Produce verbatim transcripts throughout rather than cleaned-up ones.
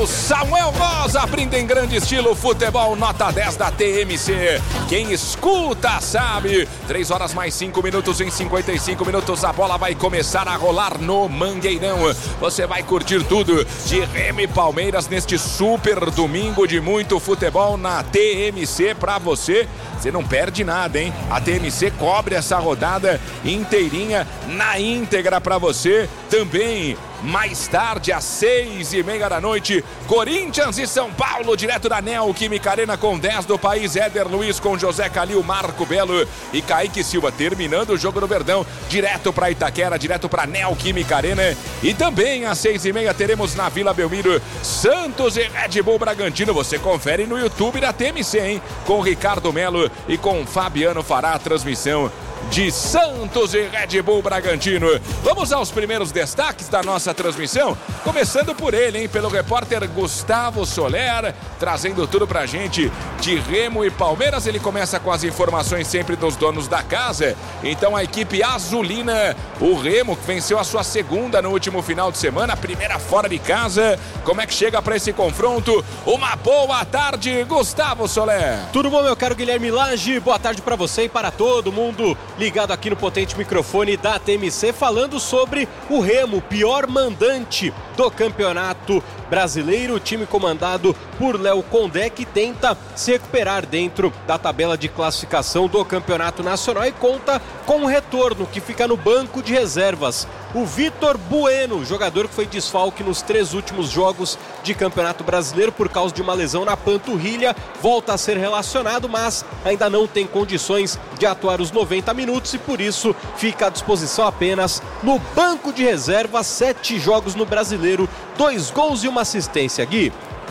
o Samuel Rosa abrindo em grande estilo futebol, nota dez da T M C. Quem escuta sabe. três horas mais cinco minutos, em cinquenta e cinco minutos a bola vai começar a rolar no Mangueirão. Você vai curtir tudo de Remo e Palmeiras neste super domingo de muito futebol na T M C pra você. Você não perde nada, hein? A T M C cobre essa rodada inteirinha na íntegra pra você. Também mais tarde, às seis e meia da noite, Corinthians e São Paulo, direto da Neoquímica Arena, com dez do país, Éder Luiz com José Calil, Marco Belo e Kaique Silva, terminando o jogo no Verdão, direto para Itaquera, direto para Neoquímica Arena. E também às seis e meia teremos na Vila Belmiro, Santos e Red Bull Bragantino. Você confere no YouTube da T M C, hein? Com Ricardo Melo e com Fabiano fará a transmissão de Santos e Red Bull Bragantino. Vamos aos primeiros destaques da nossa transmissão, começando por ele, hein, pelo repórter Gustavo Soler, trazendo tudo pra gente de Remo e Palmeiras. Ele começa com as informações sempre dos donos da casa. Então a equipe azulina, o Remo, que venceu a sua segunda no último final de semana, a primeira fora de casa. Como é que chega pra esse confronto? Uma boa tarde, Gustavo Soler. Tudo bom, meu caro Guilherme Lage? Boa tarde pra você e para todo mundo ligado aqui no potente microfone da T M C, falando sobre o Remo, pior mandante do campeonato brasileiro, o time comandado por Léo Condé, que tenta se recuperar dentro da tabela de classificação do campeonato nacional e conta com um retorno que fica no banco de reservas. O Vitor Bueno, jogador que foi desfalque nos três últimos jogos de campeonato brasileiro por causa de uma lesão na panturrilha, volta a ser relacionado, mas ainda não tem condições de atuar os noventa minutos e por isso fica à disposição apenas no banco de reservas. Sete jogos no brasileiro, dois gols e uma assistência, Gui.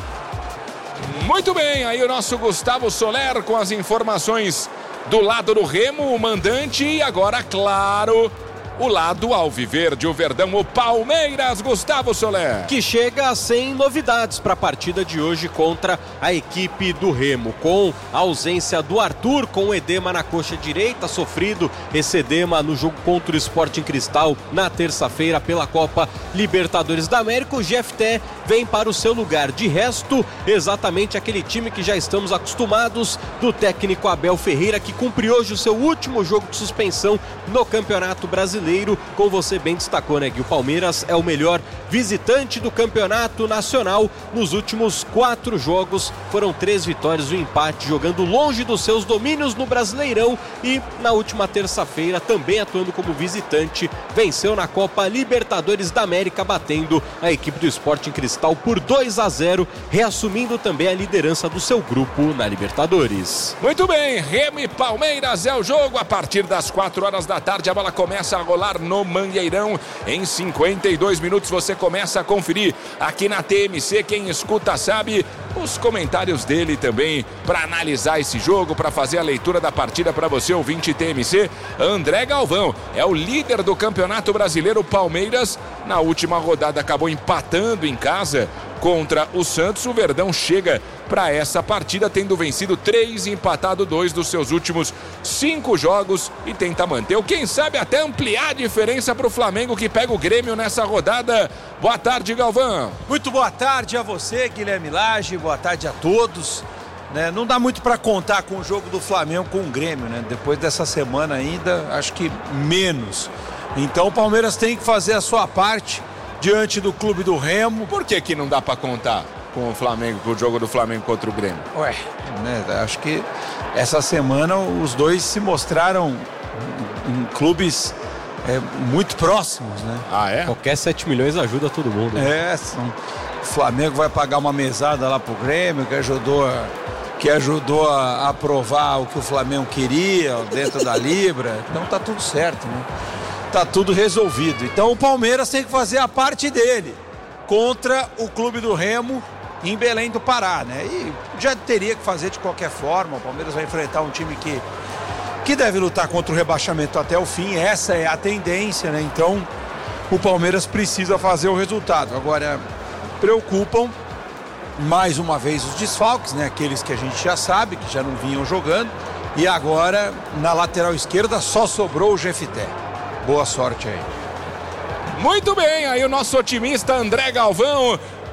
Muito bem, aí o nosso Gustavo Soler com as informações do lado do Remo, o mandante, e agora, claro, o lado alviverde, o Verdão, o Palmeiras, Gustavo Soler. Que chega sem novidades para a partida de hoje contra a equipe do Remo, com a ausência do Arthur, com edema na coxa direita, sofrido esse edema no jogo contra o Sporting Cristal na terça-feira pela Copa Libertadores da América. O Jefté vem para o seu lugar. De resto, exatamente aquele time que já estamos acostumados do técnico Abel Ferreira, que cumpriu hoje o seu último jogo de suspensão no Campeonato Brasileiro. Como você bem destacou, né, Gui? O Palmeiras é o melhor visitante do campeonato nacional. Nos últimos quatro jogos foram três vitórias e um empate, jogando longe dos seus domínios no Brasileirão, e na última terça-feira, também atuando como visitante, venceu na Copa Libertadores da América, batendo a equipe do Sporting Cristal por dois a zero, reassumindo também a liderança do seu grupo na Libertadores. Muito bem, Remo e Palmeiras é o jogo. A partir das quatro horas da tarde a bola começa a rolar no Mangueirão. Em cinquenta e dois minutos você começa a conferir aqui na T M C. Quem escuta sabe, os comentários dele também para analisar esse jogo, para fazer a leitura da partida para você, ouvinte T M C. André Galvão é o líder do Campeonato Brasileiro. O Palmeiras na última rodada acabou empatando em casa contra o Santos. O Verdão chega para essa partida tendo vencido três e empatado dois dos seus últimos cinco jogos e tenta manter, ou quem sabe até ampliar a diferença para o Flamengo, que pega o Grêmio nessa rodada. Boa tarde, Galvão. Muito boa tarde a você, Guilherme Lage, boa tarde a todos. Né, não dá muito para contar com o jogo do Flamengo com o Grêmio, né? Depois dessa semana ainda, acho que menos. Então o Palmeiras tem que fazer a sua parte diante do clube do Remo. Por que que não dá para contar com o Flamengo, com o jogo do Flamengo contra o Grêmio? Ué, né, acho que essa semana os dois se mostraram em, em clubes é, muito próximos, né? Ah, é? Qualquer sete milhões ajuda todo mundo. Né? É, são, o Flamengo vai pagar uma mesada lá pro Grêmio, que ajudou a, que ajudou a aprovar o que o Flamengo queria dentro da Libra. Então tá tudo certo, né? Tá tudo resolvido. Então o Palmeiras tem que fazer a parte dele contra o clube do Remo em Belém do Pará, né? E já teria que fazer de qualquer forma. O Palmeiras vai enfrentar um time que, que deve lutar contra o rebaixamento até o fim. Essa é a tendência, né? Então o Palmeiras precisa fazer o resultado. Agora, preocupam mais uma vez os desfalques, né? Aqueles que a gente já sabe, que já não vinham jogando. E agora, na lateral esquerda, só sobrou o Jefté. Boa sorte aí. Muito bem, aí o nosso otimista André Galvão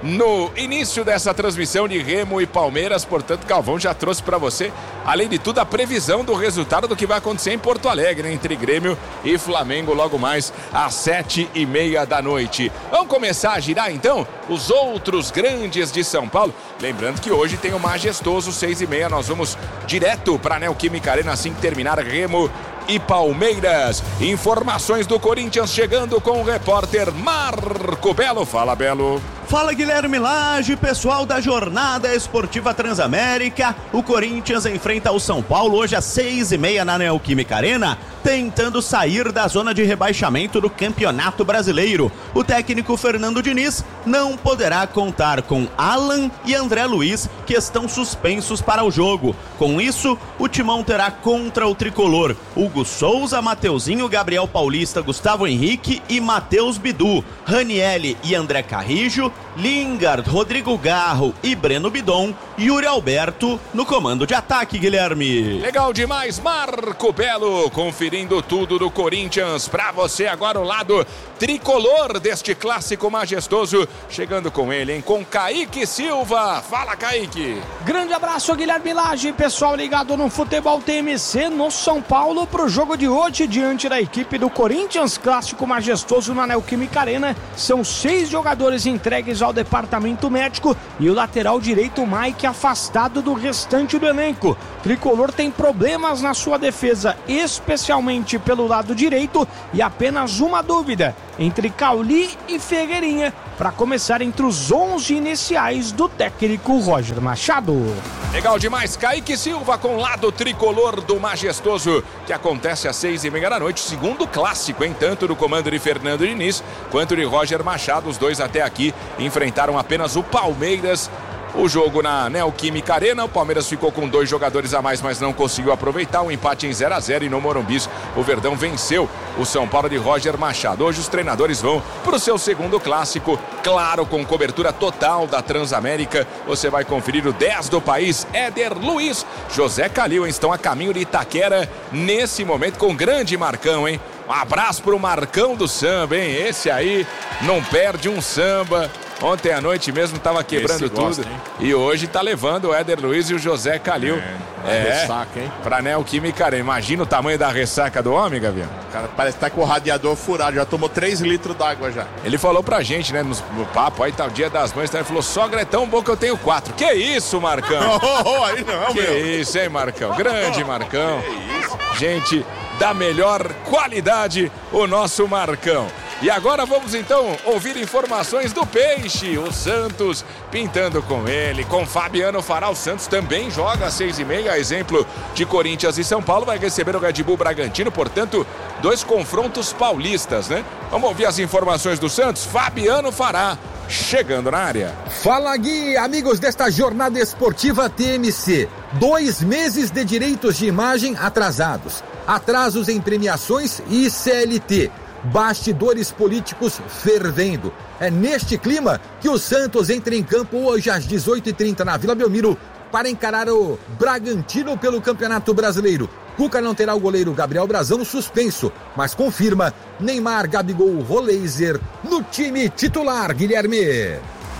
no início dessa transmissão de Remo e Palmeiras. Portanto, Galvão já trouxe para você, além de tudo, a previsão do resultado do que vai acontecer em Porto Alegre, né? Entre Grêmio e Flamengo, logo mais às sete e meia da noite. Vamos começar a girar, então, os outros grandes de São Paulo. Lembrando que hoje tem o majestoso seis e meia. Nós vamos direto para a Neoquímica Arena assim que terminar Remo e Palmeiras. Informações do Corinthians chegando com o repórter Marco Belo. Fala, Belo. Fala, Guilherme Lage, pessoal da Jornada Esportiva Transamérica. O Corinthians enfrenta o São Paulo hoje às seis e meia na Neoquímica Arena, tentando sair da zona de rebaixamento do Campeonato Brasileiro. O técnico Fernando Diniz não poderá contar com Alan e André Luiz, que estão suspensos para o jogo. Com isso, o Timão terá contra o tricolor Hugo Souza, Mateuzinho, Gabriel Paulista, Gustavo Henrique e Matheus Bidu, Ranielli e André Carrijo, Lingard, Rodrigo Garro e Breno Bidon, Yuri Alberto no comando de ataque, Guilherme. Legal demais, Marco Belo, conferindo tudo do Corinthians pra você agora, o lado tricolor deste clássico majestoso, chegando com ele, hein, com Kaique Silva. Fala, Kaique. Grande abraço, Guilherme Lage, pessoal ligado no Futebol T M C no São Paulo pro jogo de hoje diante da equipe do Corinthians, clássico majestoso na Neoquímica Arena. São seis jogadores entregues ao departamento médico e o lateral direito Mike afastado do restante do elenco. Tricolor tem problemas na sua defesa, especialmente pelo lado direito, e apenas uma dúvida entre Cauli e Ferreirinha para começar entre os onze iniciais do técnico Roger Machado. Legal demais, Kaique Silva com o lado tricolor do majestoso, que acontece às seis e meia da noite, segundo clássico, hein? Tanto do comando de Fernando Diniz quanto de Roger Machado. Os dois até aqui enfrentaram apenas o Palmeiras. O jogo na Neoquímica Arena, o Palmeiras ficou com dois jogadores a mais, mas não conseguiu aproveitar, um empate em zero a zero, e no Morumbi o Verdão venceu o São Paulo de Roger Machado. Hoje os treinadores vão para o seu segundo clássico, claro, com cobertura total da Transamérica. Você vai conferir o dez do país, Éder Luiz, José Calil, estão a caminho de Itaquera nesse momento com grande Marcão, hein? Um abraço pro Marcão do samba, hein? Esse aí não perde um samba. Ontem à noite mesmo estava quebrando gosta, tudo. Hein? E hoje tá levando o Éder Luiz e o José Calil. É, é ressaca, hein? Pra Neoquímica Arena. Imagina o tamanho da ressaca do homem, Gavião. O cara parece que tá com o radiador furado, já tomou três litros d'água já. Ele falou pra gente, né, no, no papo, aí tá o dia das mães, tá, ele falou, sogra é tão bom que eu tenho quatro. Que isso, Marcão? Oh, oh, aí não, que meu. isso, hein, Marcão? Grande Marcão. Que isso? Gente da melhor qualidade, o nosso Marcão. E agora vamos então ouvir informações do Peixe. O Santos pintando com ele, com Fabiano Fará. O Santos também joga às seis e meia, exemplo de Corinthians e São Paulo. Vai receber o Red Bull Bragantino, portanto, dois confrontos paulistas, né? Vamos ouvir as informações do Santos. Fabiano Fará chegando na área. Fala, Gui, amigos desta Jornada Esportiva T M C. Dois meses de direitos de imagem atrasados, atrasos em premiações e C L T. Bastidores políticos fervendo. É neste clima que o Santos entra em campo hoje às dezoito e trinta na Vila Belmiro para encarar o Bragantino pelo Campeonato Brasileiro. Cuca não terá o goleiro Gabriel Brazão suspenso, mas confirma Neymar, Gabigol, Roleiser no time titular, Guilherme.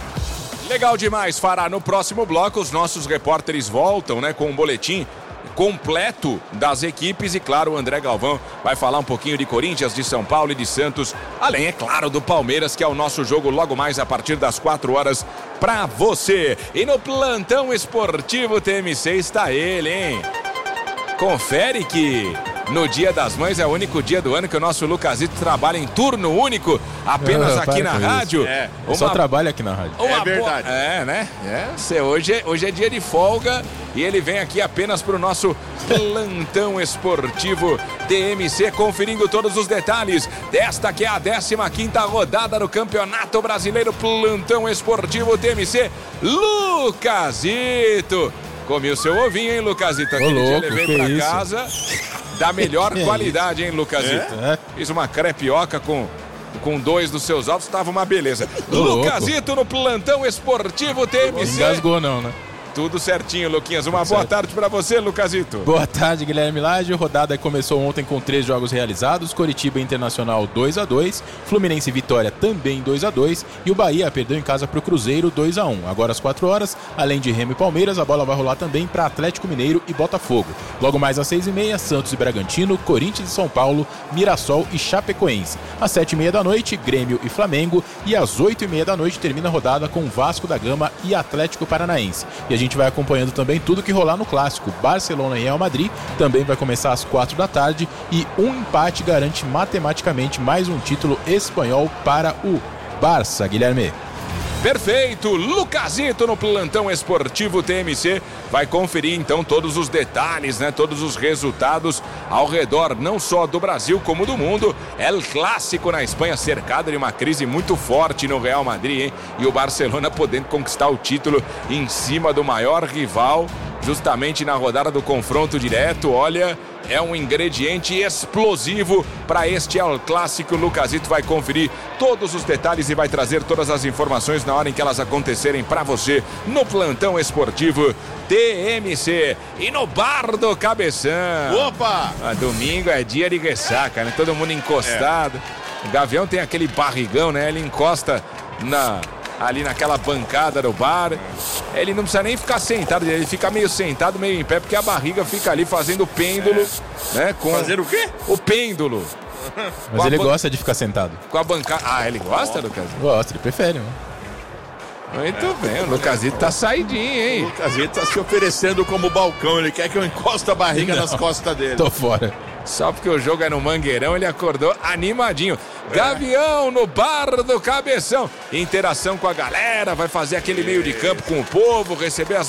Legal demais, Fará. No próximo bloco os nossos repórteres voltam, né, com um boletim completo das equipes e, claro, o André Galvão vai falar um pouquinho de Corinthians, de São Paulo e de Santos, além, é claro, do Palmeiras, que é o nosso jogo logo mais a partir das quatro horas pra você. E no plantão esportivo T M C está ele, hein? Confere que no Dia das Mães é o único dia do ano que o nosso Lucasito trabalha em turno único, apenas ah, aqui na rádio. É, uma... só trabalha aqui na rádio. Uma é verdade. Bo... É, né? É, cê, hoje, é, hoje é dia de folga e ele vem aqui apenas para o nosso plantão esportivo T M C, conferindo todos os detalhes desta que é a décima quinta rodada do Campeonato Brasileiro. Plantão esportivo T M C, Lucasito. Comi o seu ovinho, hein, Lucasito? Aquele Ô, louco, dia levei pra isso? casa da melhor qualidade, hein, Lucasito? É? Fiz uma crepioca com, com dois dos seus ovos, tava uma beleza. Ô, Lucasito no plantão esportivo T M C. Não engasgou não, né? Tudo certinho, Luquinhas. Uma boa certo. tarde pra você, Lucasito. Boa tarde, Guilherme Lage. Rodada começou ontem com três jogos realizados. Coritiba Internacional dois a dois, Fluminense e Vitória também dois a dois e o Bahia perdeu em casa pro Cruzeiro dois a um. Agora às quatro horas, além de Remo e Palmeiras, a bola vai rolar também para Atlético Mineiro e Botafogo. Logo mais às seis e meia, Santos e Bragantino, Corinthians e São Paulo, Mirassol e Chapecoense. Às sete e meia da noite, Grêmio e Flamengo, e às oito e meia da noite termina a rodada com Vasco da Gama e Atlético Paranaense. E a gente vai acompanhando também tudo que rolar no clássico. Barcelona e Real Madrid também vai começar às quatro da tarde e um empate garante matematicamente mais um título espanhol para o Barça, Guilherme. Perfeito, Lucasito no plantão esportivo T M C vai conferir então todos os detalhes, né? Todos os resultados ao redor não só do Brasil como do mundo. El Clássico na Espanha, cercado de uma crise muito forte no Real Madrid, hein? E o Barcelona podendo conquistar o título em cima do maior rival, justamente na rodada do confronto direto. Olha, é um ingrediente explosivo para este El Clássico. Lucasito vai conferir todos os detalhes e vai trazer todas as informações na hora em que elas acontecerem para você no plantão esportivo T M C e no Bar do Cabeção. Opa! Ah, domingo é dia de ressaca, né? Todo mundo encostado. É. O Gavião tem aquele barrigão, né? Ele encosta na... ali naquela bancada do bar, ele não precisa nem ficar sentado, ele fica meio sentado, meio em pé, porque a barriga fica ali fazendo o pêndulo, é. né? Com Fazer o quê? O pêndulo. Mas ele ban... gosta de ficar sentado. Com a bancada. Ah, ele gosta, Lucas? Gosta, ele prefere, né? Muito é. bem, o Lucasito tá saidinho, hein? O Lucasito tá se oferecendo como balcão, ele quer que eu encoste a barriga não, nas costas dele. Tô fora. Só porque o jogo é no Mangueirão, ele acordou animadinho. É. Gavião no Bar do Cabeção. Interação com a galera, vai fazer aquele meio de campo com o povo, receber as